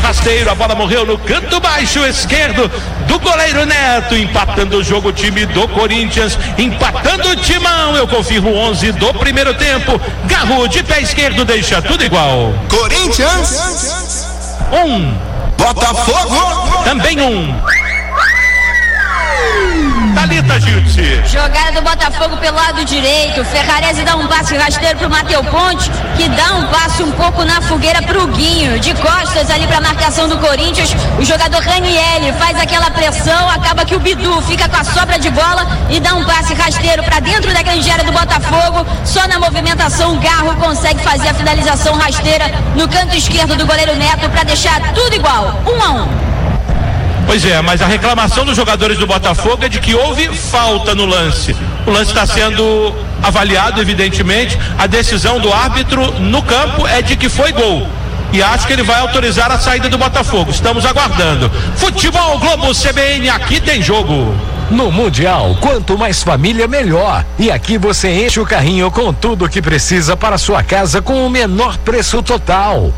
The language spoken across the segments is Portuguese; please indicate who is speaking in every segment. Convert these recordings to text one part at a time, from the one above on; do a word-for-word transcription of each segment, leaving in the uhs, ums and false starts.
Speaker 1: rasteiro, a bola morreu no canto baixo esquerdo do goleiro Neto, empatando o jogo o time do Corinthians, empatando o timão. Eu confirmo o onze do primeiro tempo. Garro de pé esquerdo deixa tudo igual.
Speaker 2: Corinthians
Speaker 1: um,
Speaker 2: Botafogo
Speaker 1: também um. Thalita Giltzi.
Speaker 3: Jogada do Botafogo pelo lado direito. Ferrarese dá um passe rasteiro pro Matheus Ponte, que dá um passe um pouco na fogueira pro Guinho. De costas ali pra marcação do Corinthians. O jogador Ranieri faz aquela pressão. Acaba que o Bidu fica com a sobra de bola e dá um passe rasteiro pra dentro da grande área do Botafogo. Só na movimentação o Garro consegue fazer a finalização rasteira no canto esquerdo do goleiro Neto pra deixar tudo igual. Um a um.
Speaker 1: Pois é, mas a reclamação dos jogadores do Botafogo é de que houve falta no lance. O lance está sendo avaliado, evidentemente. A decisão do árbitro no campo é de que foi gol. E acho que ele vai autorizar a saída do Botafogo. Estamos aguardando. Futebol Globo C B N, aqui tem jogo.
Speaker 4: No Mundial, quanto mais família, melhor. E aqui você enche o carrinho com tudo o que precisa para sua casa com o menor preço total.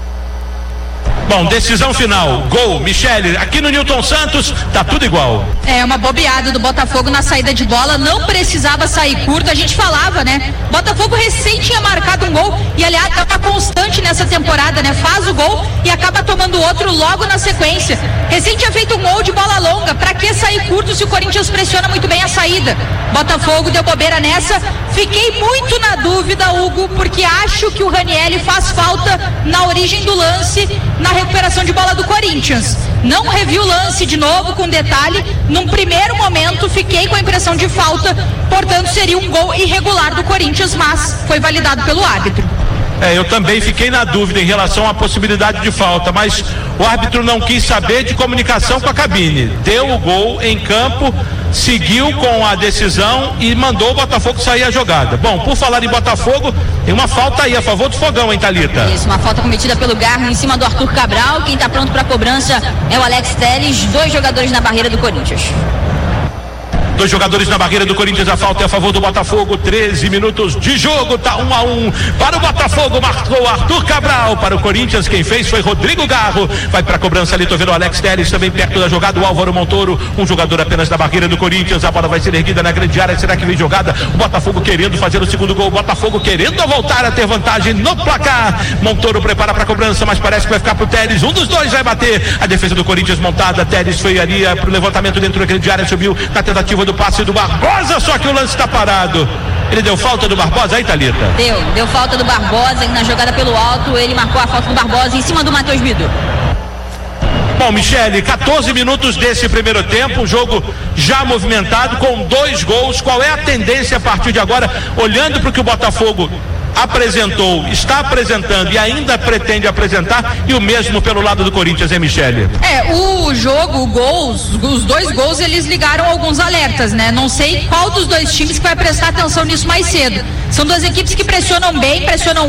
Speaker 1: Bom, decisão final, gol, Michele, aqui no Newton Santos, tá tudo igual.
Speaker 5: É uma bobeada do Botafogo na saída de bola, não precisava sair curto, a gente falava, né? Botafogo recém tinha marcado um gol e aliás tá constante nessa temporada, né? Faz o gol e acaba tomando outro logo na sequência. Recém tinha feito um gol de bola longa, pra que sair curto se o Corinthians pressiona muito bem a saída? Botafogo deu bobeira nessa, fiquei muito na dúvida, Hugo, porque acho que o Ranieri faz falta na origem do lance, na recuperação de bola do Corinthians. Não revi o lance de novo com detalhe. Num primeiro momento fiquei com a impressão de falta, portanto seria um gol irregular do Corinthians, mas foi validado pelo árbitro.
Speaker 1: É, eu também fiquei na dúvida em relação à possibilidade de falta, mas o árbitro não quis saber de comunicação com a cabine. Deu o gol em campo, seguiu com a decisão e mandou o Botafogo sair a jogada. Bom, por falar em Botafogo, tem uma falta aí a favor do Fogão, hein, Thalita?
Speaker 3: Isso, uma falta cometida pelo Garro em cima do Arthur Cabral. Quem tá pronto pra cobrança é o Alex Telles, dois jogadores na barreira do Corinthians.
Speaker 1: Dois jogadores na barreira do Corinthians, a falta é a favor do Botafogo, treze minutos de jogo, tá um a um para o Botafogo, marcou Arthur Cabral. Para o Corinthians, quem fez foi Rodrigo Garro, vai para a cobrança ali, tô vendo o Alex Telles também perto da jogada, o Álvaro Montoro, um jogador apenas da barreira do Corinthians, a bola vai ser erguida na grande área, será que vem jogada? O Botafogo querendo fazer o segundo gol, o Botafogo querendo voltar a ter vantagem no placar. Montoro prepara para a cobrança, mas parece que vai ficar pro Telles, um dos dois vai bater, a defesa do Corinthians montada, Telles foi ali pro levantamento dentro da grande área, subiu na tentativa do passe do Barbosa, só que o lance está parado. Ele deu falta do Barbosa aí, Thalita?
Speaker 3: Deu, deu falta do Barbosa na jogada pelo alto, ele marcou a falta do Barbosa em cima do Matheus Bidu.
Speaker 1: Bom, Michele, quatorze minutos desse primeiro tempo, um jogo já movimentado com dois gols. Qual é a tendência a partir de agora, olhando para o que o Botafogo apresentou, está apresentando e ainda pretende apresentar, e o mesmo pelo lado do Corinthians, hein, Michele?
Speaker 5: É, o jogo, o gols, os dois gols, eles ligaram alguns alertas, né? Não sei qual dos dois times que vai prestar atenção nisso mais cedo. São duas equipes que pressionam bem, pressionam